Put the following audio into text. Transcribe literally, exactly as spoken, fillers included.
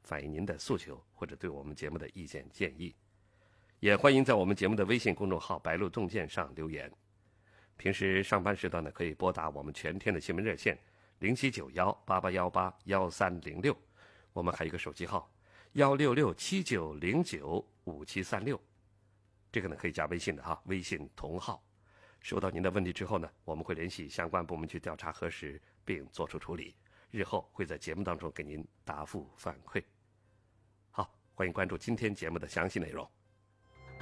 反映您的诉求或者对我们节目的意见建议。也欢迎在我们节目的微信公众号白鹿洞见上留言。平时上班时段呢，可以拨打我们全天的新闻热线零七九幺八八幺八幺三零六，我们还有一个手机号幺六六七九零九五七三六，这个呢可以加微信的哈，微信同号。收到您的问题之后呢，我们会联系相关部门去调查核实并做出处理，日后会在节目当中给您答复反馈。好，欢迎关注今天节目的详细内容。